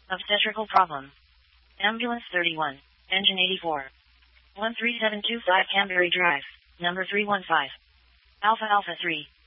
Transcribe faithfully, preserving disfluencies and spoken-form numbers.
Obstetrical problem. Ambulance thirty-one. Engine eighty-four. one three seven two five Canberry Drive. Number three one five. Alpha Alpha three.